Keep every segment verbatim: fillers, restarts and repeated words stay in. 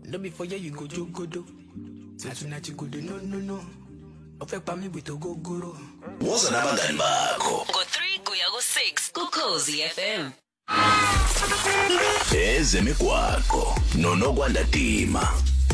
No before you go to go do. Say tonight you go do no no no. Ofek pa mi with go guru. Woza nabangani bakho. Go three kuya go six ku Khosi F M. Ezemigwaqo nonokwanda Dima.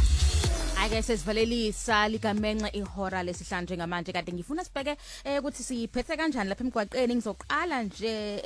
Ake sesivalelisa ligamenxe ihora lesihlanu njengamanje kade ngifuna sibheke ukuthi siphethe kanjani lapha emgwaqeni ngizoqala nje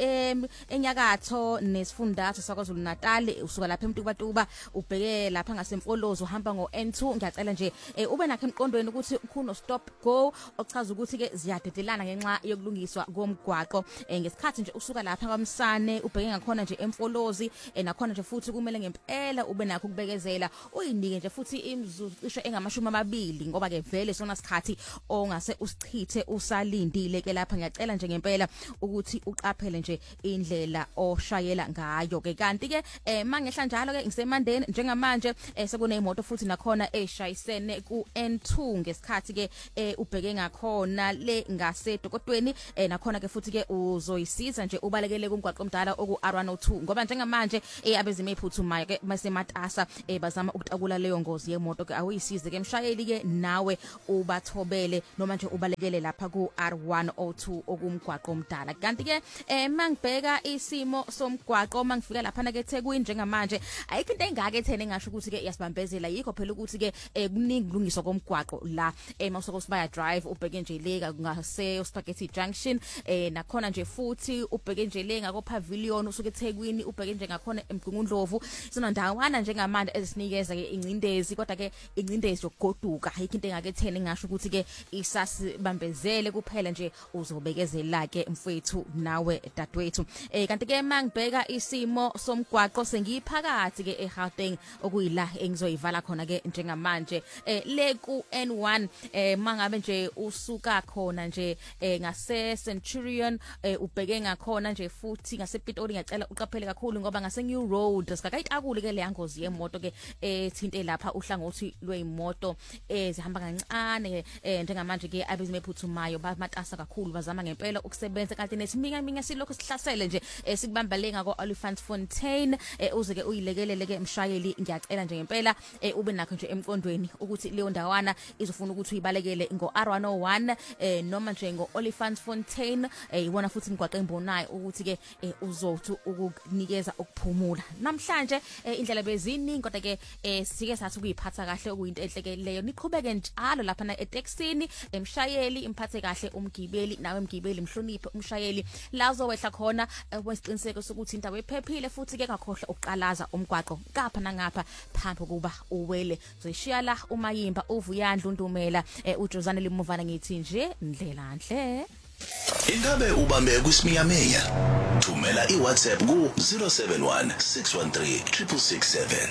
enyakatho nesifundazwe saKwaZulu Natal usuka lapha eMtukubatuba ubheke lapha ngasemfolozo uhamba ngo N two ngiyacela nje ube nakho emqondweni ukuthi kuno stop go ochaza ukuthi ke ziyadedelana ngenxa yokulungiswa komgwaqo ngesikhathi nje usuka lapha kwaMsane ubheke ngakhona nje emfolozi nakhona nje futhi kumele ngempela ube nakho ukubekezela uyinike nje futhi imzuzu isho engamashumi amabili ngoba ke vele sona sikhathi ongase usichithe usalindile ke lapha ngiyacela nje ngempela ukuthi uqaphele nje indlela oshayela ngayo ke kanti ke mangehla njalo ke ngisemandeni njengamanje sekuneyimoto futhi nakhona eshayisene ku N two ngesikhathi ke ubheke ngakhona le ngasedokotweni nakhona ke futhi ke uzoyisiza nje ubalekele kumgwaqo omdala oku R one oh two ngoba njengamanje abezimo ephuthumayo ke masematasa bazama ukutakula leyo ngozi yemoto ke uyisize ke mshayeli ke nawe ubathobele noma nje ubalekele lapha ku R one oh two okumgwaqo omdala kanti ke mangibheka isimo somgwaqo mangifika lapha na ke eThekwini njengamanje ayikho into engake ethene ngasho ukuthi ke iyasibambezela yikho phela ukuthi ke kuningi kulungiswa komgwaqo la emasoko sibaya drive ubheke nje le ngase Spaghetti Junction nakhona nje futhi ubheke nje le ngako Pavilion usuke eThekwini ubheke nje ngakhona eMgungundlovu sona ndawana njengamanje ezisinikeza ke ingcindezi kodwa ke ingcindezi yokugoduka ayikho into engake ethene ngasho ukuthi ke isasibambezele kuphela nje uzobekezela ke mfowethu nawe dadwethu eh kanti ke mangibheka isimo somgwaqo sengiphakathi ke eGauteng okuyila engizoyivala khona ke njengamanje eh le ku N one eh mangabe nje usuka khona nje eh ngase Centurion eh ubheke ngakhona nje futhi ngase Pitoli ngiyacela uqaphele kakhulu ngoba ngase New Road sikakayitakuli ke le ngozi yemoto ke ethinte lapha uhlangothi lweyimoto ezihamba kancane njengamanje ke abezimo ephuthumayo bamatasa kakhulu bazama ngempela ukusebenza kanti nesimika minga silokho sihlasele nje sikubamba le ngako Olifantsfontein uze ke uyilekelele ke mshayeli ngiyacela nje ngempela ube nakho nje emqondweni ukuthi leyo ndawana izofuna ukuthi uyibalekele ngo R one oh one noma nje ngo Olifantsfontein iwona futhi imgwaqo embonayo ukuthi ke uzothi ukunikeza ukuphumula namhlanje indlela beziningi kodwa ke sike sathi ukuyiphatha kahle okuyinto enhlekeleyo niqhubeke njalo lapha na etaxini emshayeli imphathe kahle umgibeli nawe mgibeli mhloniphe umshayeli la uzowehla khona wesiqiniseko sokuthi indawo ephephile futhi ke ngakhohle ukuqalaza umgwaqo kapha nangapha phambi kuba uwele zoyishiya la umayimba uvuyandla undumela uJozane limuvana ngithi nje ndlela nhle Ingabe ubambe kuSimiyameya thumela iWhatsApp ku zero seven one six one three six six seven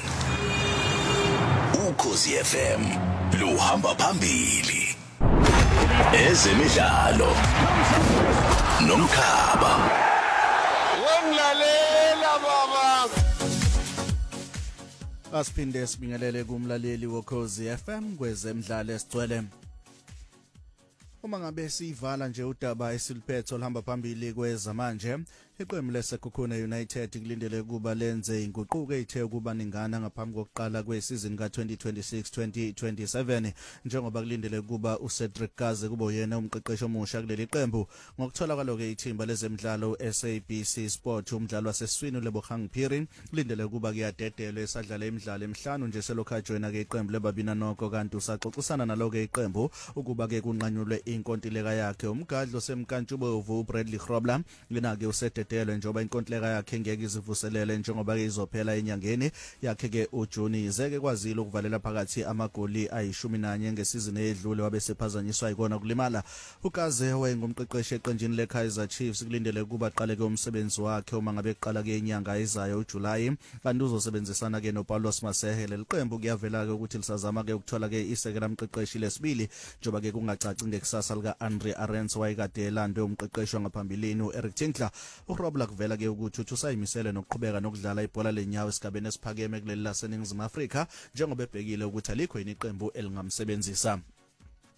Ukhosi F M luhamba phambili ezemidlalo nomkhaba wemlalela baba Asiphinde sibingelele kumlaleli woKhosi F M kwezemidlalo esigcwele Uma ngabe sivala nje udaba esiliphetho olhamba phambili kwezamanje iqembu leSekhukhune United kulindele kuba lenze inguquko ethe ukuba ningana ngaphambi kokuqala kwesizini ka twenty twenty-six twenty twenty-seven njengoba kulindele kuba uCedric Gaze kuba yena umqeqeshi omusha kuleli qembu ngokuthola kwaloke ithimba lezemidlalo S A B C Sport umdlalo waseswini leBogang Phiri kulindele kuba kuyadedelwe esadlala imidlalo emihlanu nje selokha joina ke iqembu leBabina Noko kanti usaxoxisana naloke iqembu ukuba ke kunqanyulwe inkontileka yakhe umgadlo semkantshubovu Bradley Grobler lina ke usededele njengoba inkontileka yakhe ngeke izivuselele njengoba ke izophela enyangeni yakhe ke uJuni izeke kwazile ukuvalela phakathi amagoli ayishumi nanye ngesizini edlule wabe sephazanyiswa ikona kulimala uGaze wayengumqeqeshi eqenjini leKaizer Chiefs kulindele ukuba aqale ke umsebenzi wakhe uma ngabe eqala ke inyanga ezayo uJuly kanti uzosebenzisana ke noPaulos Masehele liqembu kuyavela ke ukuthi lisazama ke ukuthola ke isekela umqeqeshi lesibili njengoba ke kungacaci ngekusasa lika Andre Arends wayekade elandwe umqeqeshi ngaphambilini uEric Tinkler uRobla kuvela ke ukuthi uthi usayimisele nokuqhubeka nokudlala ibhola lenyawo esigabeni esiphakeme kuleli laseNingizimu Afrika njengoba ebhekile ukuthi alikho yini iqembu elingamsebenzisa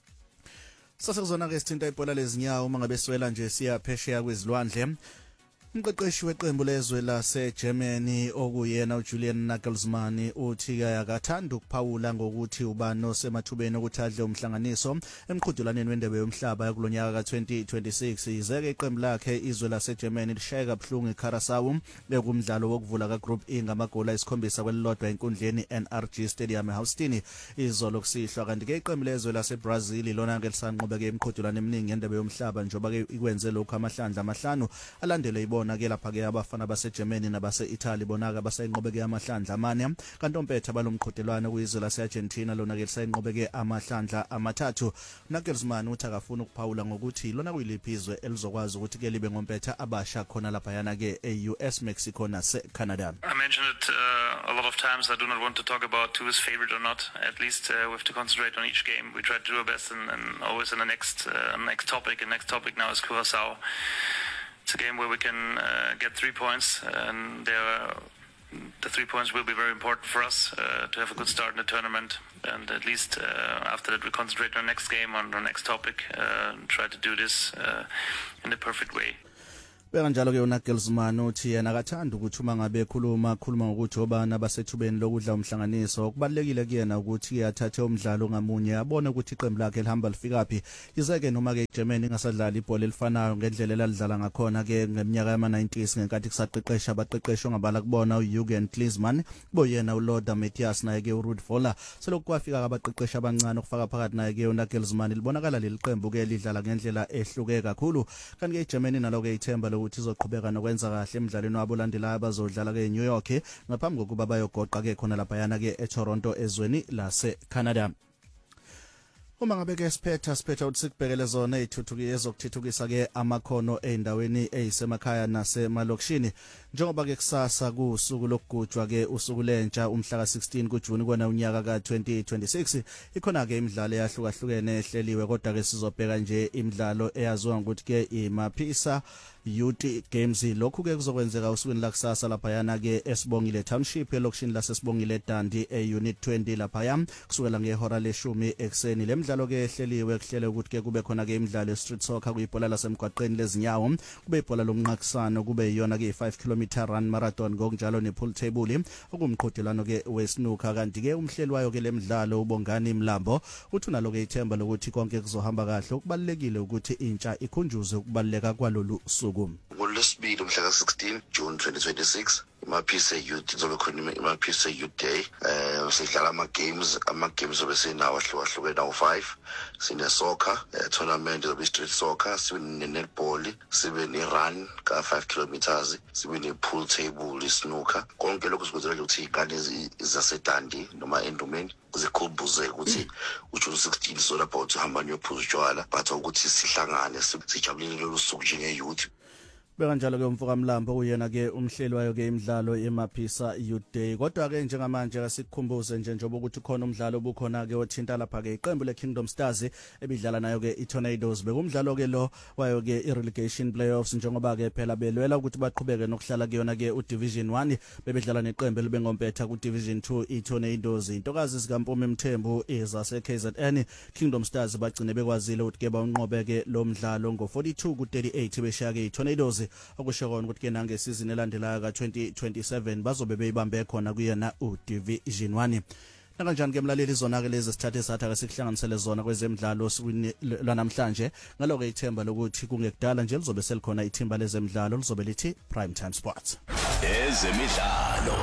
Sasezona ke sithinta ibhola lezinyawo uma ngabe siwela nje siya phesheya kwezilwandle Umqeqeshi weqembu lezwe laseGermany okuyena uJulian Nagelsmann uthi akathanda ukuphawula ngokuthi ubani osemathubeni ukuthi adle umhlanganiso emqhudelaneni wendebe yomhlaba kulonyaka ka twenty twenty-six. Izeke iqembu lakhe izwe laseGermany lishaya kabuhlungu eCuracao bekumdlalo wokuvula kaGroup E ngamagoli ayisikhombisa kwelilodwa enkundleni N R G Stadium eHouston izolo kusihlwa. Kanti ke iqembu lezwe laseBrazil lona ngelisanqobeke emqhudelane eminingi yendebe yomhlaba njengoba ke ikwenze lokho amahlandla amahlanu alandele ibona ke lapha ke abafana baseGermany nabase-Italy bonaka basayinqobeke amahlandla amane kanti ompetha balomqhudelwano kuyizwe laseArgentina lona ke lisayinqobeke amahlandla amathathu. Nagelsmann uthi akafuna ukuphawula ngokuthi lona kuyiliphizwe elizokwazi ukuthi ke libe ngompetha abasha khona lapha yana ke e-U S, Mexico nase-Canada. I mentioned it uh, a lot of times. I do not want to talk about who is favored or not. At least uh, we have to concentrate on each game. We try to do our best and, and always in the next uh, next topic. And next topic now is Curaçao. It's a game where we can uh, get three points, and there, uh, the three points will be very important for us uh, to have a good start in the tournament. And at least uh, after that, we concentrate on the next game, on the next topic, uh, and try to do this uh, in the perfect way. Bekanjalo ke uNagelsmann uthi yena akathanda ukuthi uma ngabe ekhuluma khuluma ngokuthi obana basethubeni lokudla umhlanganiso okubalekile kuyena ukuthi athathe umdlalo ngamunye abone ukuthi iqembu lakhe lihamba lifikaphi. Izeke noma ke iGermany ingasadlala ibhola elifanayo ngendlela elalidlala ngakhona ke ngeminyaka yama nineties ngenkathi kusaqeqesha abaqeqeshwa ngabala kubona uJürgen Klinsmann boyena uLothar Matthäus naye ke uRuud Völler selokhu kwafika abaqeqesha abancane ukufaka phakathi naye ke uNagelsmann libonakala leli qembu ke lidlala ngendlela ehluke kakhulu. Kanti ke iGermany nalo ke ithemba ukuthi izoqhubeka nokwenza kahle emidlalweni wabo landelayo abazodlala ke eNew York ngaphambi kokuba bayogoqa ke khona lapha yana ke eToronto ezweni laseCanada. Uma ngabe ke siphetha siphetha ukuthi sikubhekele zona ezithuthukiso ezokuthuthukisa ke amakhono eindaweni ezisemakhaya nasemalokishini njengoba ke kusasa kusuku lokugujwa ke usuku lentsha umhla ka sixteen kuJuni kona unyaka ka twenty twenty-six ikhona ke imidlalo eyahlukahlukene ehleliwe kodwa ke sizobheka nje imidlalo eyaziwa ukuthi ke iMaphisa Youth Games. Lokhu ke kuzokwenzeka usukwini la kusasa lapha yana ke eSibongile Township elokishini laseSibongile Dandi eUnit twenty lapha yam kusukela ngehora leshumi ekseni. Le midlalo ke ehleliwe kuhlele ukuthi ke kube khona ke imidlalo ye-street soccer kuyibhola lasemgwaqeni lezinyawo kube ibhola lomnqakisano kube iyona ke five kilometer run marathon ngokunjalo nepool table okumqhudelano ke wesnooker. Kanti ke umhlelwayo ke lemidlalo uBongani Mlambo uthi unalo ke ithemba lokuthi konke kuzohamba kahle. Ukubalekile ukuthi intsha ikhunjuze ukubaleka kwalolu suku. ngolesibili umhla ka sixteen June twenty twenty-six iMaphisa Youth izobe khona iMaphisa Youth Day. Eh sidlala ama games ama games obesinawo ahlukahlukene awu five. Sine soccer tournament zobe street soccer, sibe ne netball, sibe ne run ka five kilometers, sibe ne pool table, snooker. Konke lokho sikuzela ukuthi ingane zaseDandi noma endumeni zikhumbuze ukuthi uJune sixteen so lapho uthi hamba nyophuza utshwala but ukuthi sihlangane sijabulele lolu suku njenge youth. Bekanjalo ke umfoka Mlambo uyena ke umhlelwayo ke imidlalo eMaphisa Youth Day. Kodwa ke njengamanje asikukhumbuze nje njengoba ukuthi khona umdlalo obukhona ke othinta lapha ke iqembu leKingdom Stars ebidlala nayo ke iTornadoes. Bekumdlalo ke lo wayo ke irelegation playoffs njengoba ke phela belwela ukuthi baqhubeke nokuhlala kuyona ke uDivision one bebedlala neqembu libengompetha kuDivision two iTornadoes. Intokazi zikaMpumi Mthembu ezase K Z N Kingdom Stars bagcine bekwazile ukuthi ke bawunqobe ke lo mdlalo ngo forty-two ku thirty-eight beshaya ke iTornadoes okusho kona ukuthi ke nange season elandelayo ka twenty twenty-seven bazobe beyibambe khona kuyena uDivision one. Nakanjani ke mlaleli zona ke lezi sithathe satha ke sikuhlanganisele zona kwezemidlalo lwanamhlanje ngalo ke ithemba lokuthi kungekudala nje lizobe selikhona ithimba lezemidlalo lizobe lithi Prime Time Sports. Ezemidlalo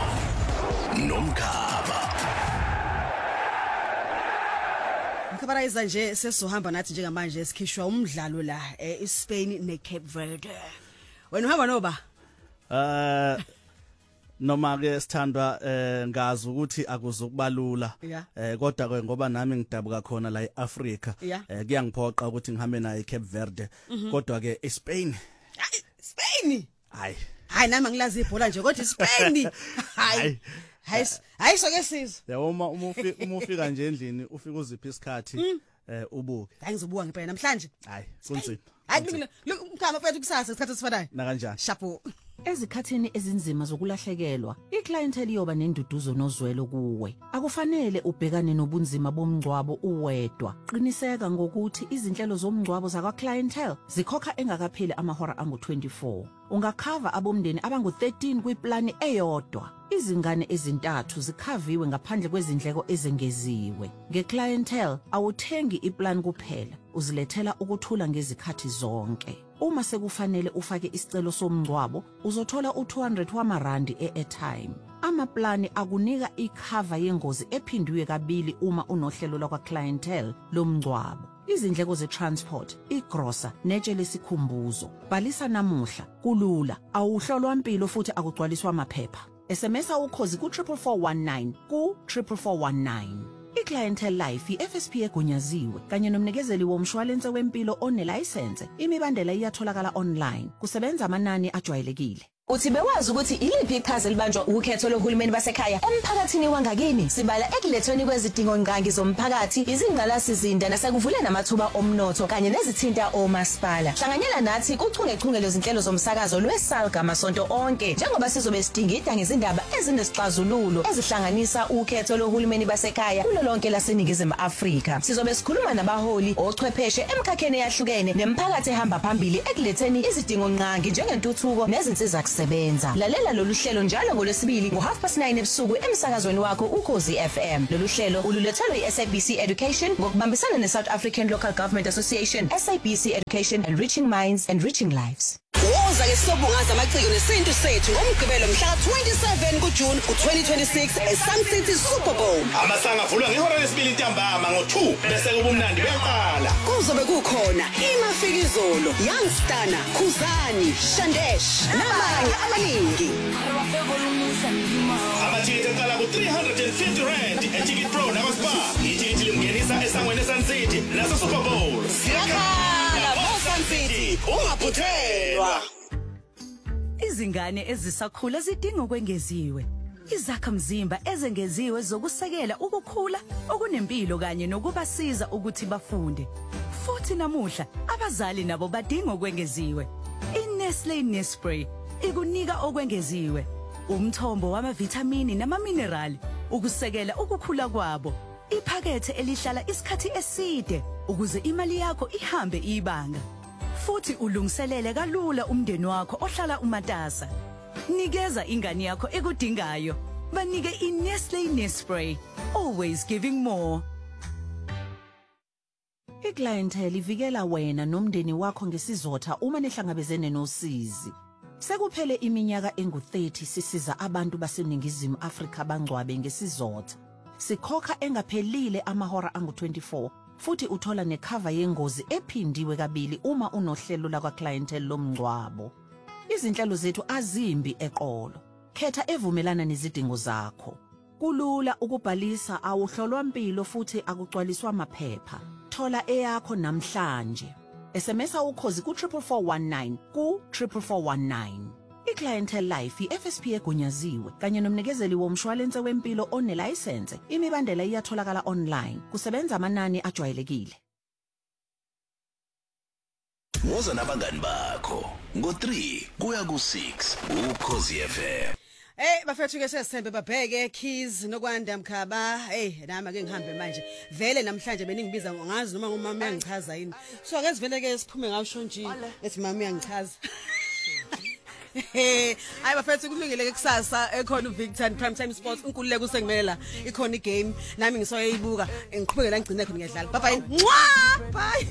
nomkhaba Mkhabarayiza nje sesohamba nathi njengamanje esikhishwa umdlalo la eSpain neCape Verde. Wena uhamba noba? Uh noma ke sithandwa eh ngazi ukuthi akuzukubalula eh kodwa ke ngoba nami ngidabuka khona la eAfrica eh kuyangiphoqa ukuthi ngihambe naye eCape Verde kodwa ke eSpain. Hayi Spain. Hayi. Hayi nami ngilazi ibhola nje kodwa eSpain. Hayi. Hayi hayi soke siza. Ya uma uma ufika nje endlini ufika uziphi isikhathi eh ubuke. Hayi ngizobuka ngempela namhlanje. Hayi kunzima. Hayi umkhama mfethu kusasa isikhathi esifanayo. Na kanjani? Shapo. Ezikhathini ezinzima zokulahlekelwa, iclientele iyoba nenduduzo nozwelo kuwe. Akufanele ubhekane nobunzima bomngcwabo uwedwa. Qiniseka ngokuthi izinhlelo zomngcwabo zakwa clientele zikhokha engakapheli amahora angu twenty-four. Ungakhava abomndeni abangu thirteen kwiplani eyodwa. Izingane ezintathu zikhaviwe ngaphandle kwezindleko ezengeziwe. Ngeclientele awuthengi iplan kuphela, uzilethela ukuthula ngezikhathi zonke. Uma sekufanele ufake isicelo somngcwabo, uzothola u two hundred wamarandi e-airtime. Amaplani akunika ikhava yengozi ephindwe kabili uma unohlelo lakwa clientele lomngcwabo. Izindleko ze-transport, igrosa, netshe lesikhumbuzo. Bhalisa namuhla, kulula, awuhlolwa impilo futhi akugcwaliswa amaphepha. S M S ukhozi ku four four one nine ku four four one nine. I-Clientele Life i-F S P egunyaziwe kanye nomnikezeli womshwalense wempilo onelicense. Imibandela iyatholakala online. Kusebenza amanani ajwayelekile. Uthi bewazi ukuthi iliphi iqhaza libanjwa ukhetho lohulumeni basekhaya emphakathini wangakini? Sibala ekulethweni kwezidingo ngangi zomphakathi, izingqalasizinda nasekuvuleni amathuba omnotho kanye nezithinta omasipala. Hlanganyela nathi kuchungechunge lezinhlelo zomsakazo lweSalga amasonto onke njengoba sizobe sidingida ngezindaba ezinesixazululo ezihlanganisa ukhetho lohulumeni basekhaya kulo lonke laseNingizimu Afrika. Sizobe sikhuluma nabaholi, ochwepheshe emkhakheni eyahlukene nemphakathi ehamba phambili ekuletheni izidingo ngangi njengentuthuko nezinsiza sebenza. Lalela lolu hlelo njalo ngolwesibili ngo half past nine ebusuku emsakazweni wakho uKhozi F M. Lolu hlelo ululethelwe yi-S A B C Education ngokubambisana ne-South African Local Government Association, S A B C Education, Enriching Minds, Enriching Lives. Woza ke sobungaza amaciko nesintu sethu ngomgqibelo mhla twenty-seven kuJune ku-twenty twenty-six eSun City Super Bowl. Amasanga avulwa ngehora lesibili ntambama ngo-two bese kubumnandi beqala. Kuzobe kukhona imafikizolo, Youngstana, Khuzani, Shandesh nabanye abaningi. Amathikiti eqala ku-three hundred fifty rand eTicket Pro nakuSpar. Ithikithi limngenisa esangweni eSun City naso Super Bowl. Siyakhala boSun City, ungaphuthelwa. Izingane ezisakhula zidinga ukwengeziwe. Izakhamzimba ezengeziwe zokusekela ukukhula okunempilo kanye nokubasiza ukuthi bafunde. Futhi namuhla abazali nabo badinga ukwengeziwe. iNestle Nespray ikunika okwengeziwe. Umthombo wamavitamini namaminerali ukusekela ukukhula kwabo. Iphakethe elihlala isikhathi eside ukuze imali yakho ihambe ibanga. Futhi ulungiselele kalula umndeni wakho ohlala umatasa. Nikeza ingane yakho ekudingayo. Banike iNestle Nespray, always giving more. I-Clientele ivikela wena nomndeni wakho ngesizotha uma nehlangabezene nosizi. Sekuphele iminyaka engu thirty sisiza abantu baseNingizimu Afrika bangcwabe ngesizotha. Sikhokha engaphelile amahora angu twenty-four futhi uthola nekhava yengozi ephindiwe kabili uma unohlelo lakwa clientele lomngcwabo. Izinhlelo zethu azimbi eqolo. Khetha evumelana nezidingo zakho. Kulula ukubhalisa, awuhlolwa impilo futhi akugcwaliswa amaphepha. Thola eyakho namhlanje. S M S ukhozi ku four four one nine ku four four one nine. I-Clientele Life i-F S P egunyaziwe kanye nomnikezeli womshwalense wempilo onelicense. Imibandela iyatholakala online. Kusebenza amanani ajwayelekile. Woza nabangani bakho ngo three kuya ku six uKhozi F M. Hey bafethu ke sesithembe babheke keys nokwanda mkhaba. Hey nami ake ngihambe manje. Vele namhlanje beningibiza ngazi noma ngumama uyangichaza yini. So ake sivele ke siphume ngawusho nje ethi mama uyangichaza. Hey ayi bafethu kulungile ke kusasa ekhona uVictor Prime Time Sports unkululeko usengimelela ikhona igame nami ngisoyibuka ngiqhubekela ngigcine khona ngiyadlala. Bye bye. Bye.